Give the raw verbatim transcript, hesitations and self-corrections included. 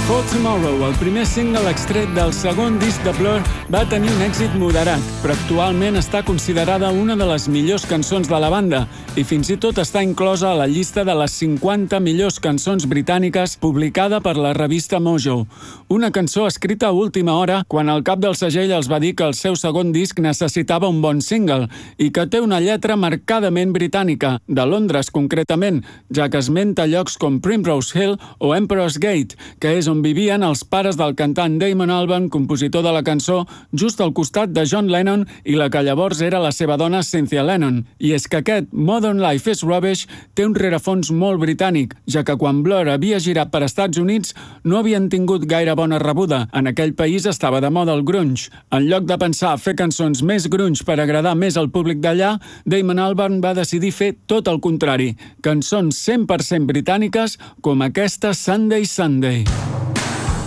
For Tomorrow, el primer single extret del segon disc de Blur, va tenir un èxit moderat, però actualment està considerada una de les millors cançons de la banda i fins i tot està inclosa a la llista de les cinquanta millors cançons britàniques publicada per la revista Mojo. Una cançó escrita a última hora quan el cap del segell els va dir que el seu segon disc necessitava un bon single i que té una lletra marcadament britànica, de Londres concretament, ja que esmenta llocs com Primrose Hill o Emperor's Gate, que és on vivien els pares del cantant Damon Albarn, compositor de la cançó, just al costat de John Lennon i la que llavors era la seva dona Cynthia Lennon. I és que aquest Modern Life is Rubbish té un rerefons molt britànic, ja que quan Blur havia girat per Estats Units no havien tingut gaire bona rebuda. En aquell país estava de moda el grunge. En lloc de pensar a fer cançons més grunge per agradar més al públic d'allà, Damon Albarn va decidir fer tot el contrari, cançons cent per cent britàniques com aquesta Sunday Sunday.